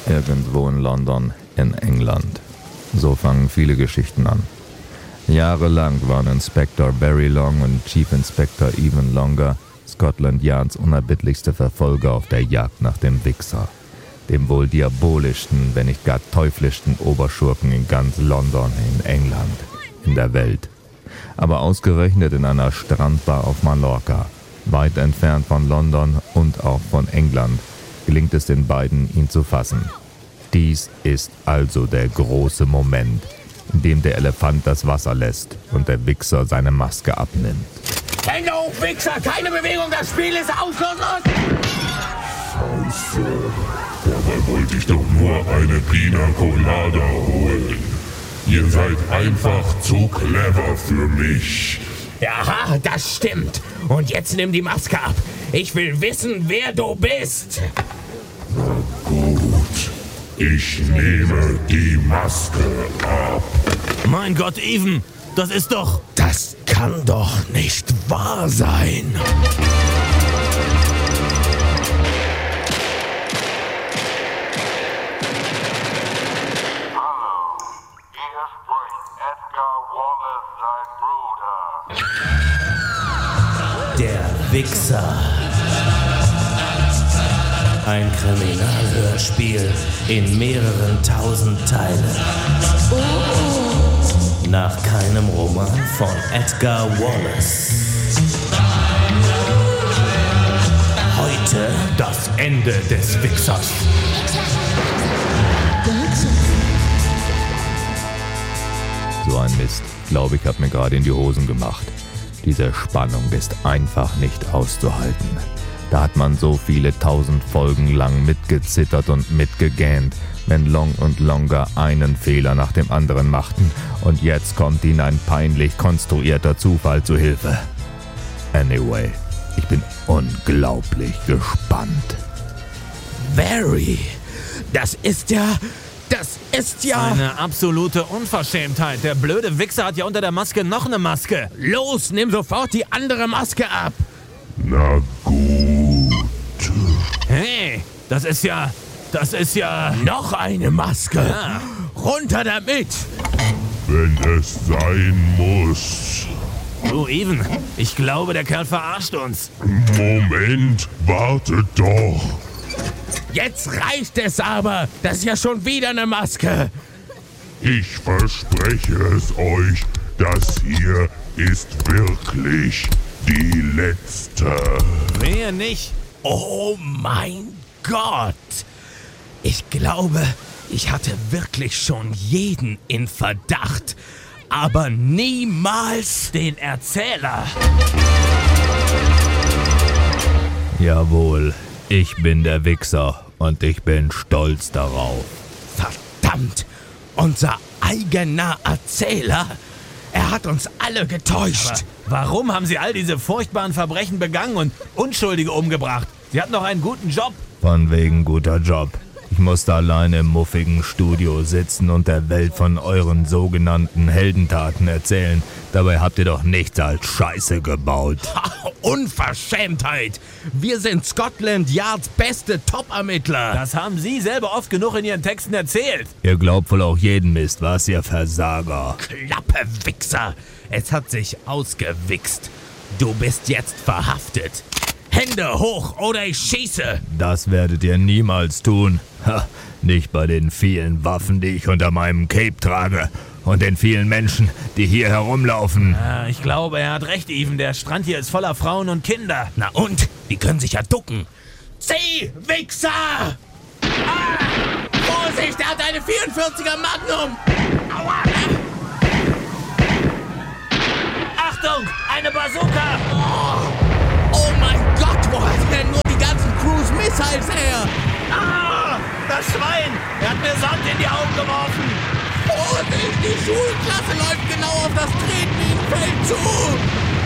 Irgendwo in London, in England. So fangen viele Geschichten an. Jahrelang waren Inspector Barry Long und Chief Inspector Even Longer Scotland Yards unerbittlichste Verfolger auf der Jagd nach dem Wichser. Dem wohl diabolischsten, wenn nicht gar teuflischsten Oberschurken in ganz London, in England, in der Welt. Aber ausgerechnet in einer Strandbar auf Mallorca, weit entfernt von London und auch von England, gelingt es den beiden, ihn zu fassen. Dies ist also der große Moment, in dem der Elefant das Wasser lässt und der Wichser seine Maske abnimmt. Hände hoch, Wichser! Keine Bewegung, das Spiel ist ausgeschlossen! Scheiße, dabei wollte ich doch nur eine Pina Colada holen. Ihr seid einfach zu clever für mich. Ja, das stimmt. Und jetzt nimm die Maske ab. Ich will wissen, wer du bist. Gut, ich nehme die Maske ab. Mein Gott, Even, das ist doch... Das kann doch nicht wahr sein. Der Wichser. Ein Kriminalhörspiel in mehreren tausend Teilen. Nach keinem Roman von Edgar Wallace. Heute das Ende des Wichsers. So ein Mist. Ich glaube, ich habe mir gerade in die Hosen gemacht. Diese Spannung ist einfach nicht auszuhalten. Da hat man so viele 1000 Folgen lang mitgezittert und mitgegähnt, wenn Long und Longer einen Fehler nach dem anderen machten. Und jetzt kommt ihnen ein peinlich konstruierter Zufall zu Hilfe. Anyway, ich bin unglaublich gespannt. Barry, das ist ja... Eine absolute Unverschämtheit. Der blöde Wichser hat ja unter der Maske noch eine Maske. Los, nimm sofort die andere Maske ab. Na gut. Hey, das ist ja... Noch eine Maske. Ja. Runter damit. Wenn es sein muss. Du, Even, ich glaube, der Kerl verarscht uns. Moment, wartet doch. Jetzt reicht es aber. Das ist ja schon wieder eine Maske. Ich verspreche es euch, das hier ist wirklich die letzte. Wehe nicht. Oh mein Gott. Ich glaube, ich hatte wirklich schon jeden in Verdacht. Aber niemals Den Erzähler. Jawohl, ich bin der Wichser und ich bin stolz darauf. Verdammt, unser eigener Erzähler. Er hat uns alle getäuscht. Warum haben sie all diese furchtbaren Verbrechen begangen und Unschuldige umgebracht? Sie hatten doch einen guten Job. Von wegen guter Job. Ich musste alleine im muffigen Studio sitzen und der Welt von euren sogenannten Heldentaten erzählen. Dabei habt ihr doch nichts als Scheiße gebaut. Unverschämtheit. Wir sind Scotland Yards beste Top-Ermittler. Das haben Sie selber oft genug in Ihren Texten erzählt. Ihr glaubt wohl auch jeden Mist, was ihr Versager? Klappe, Wichser. Es hat sich ausgewichst. Du bist jetzt verhaftet. Hände hoch oder ich schieße. Das werdet ihr niemals tun. Ha, nicht bei den vielen Waffen, die ich unter meinem Cape trage. Und den vielen Menschen, die hier herumlaufen. Ja, ich glaube, er hat recht, Even. Der Strand hier ist voller Frauen und Kinder. Na und? Die können sich ja ducken. Zieh, Wichser! Vorsicht, er hat eine 44er Magnum! Aua! Achtung, eine Bazooka! Oh mein Gott, wo hat er denn nur die ganzen Cruise Missiles her? Ah, das Schwein! Er hat mir Sand in die Augen geworfen! Vorsicht, die Schulklasse läuft genau auf das Tretminenfeld zu!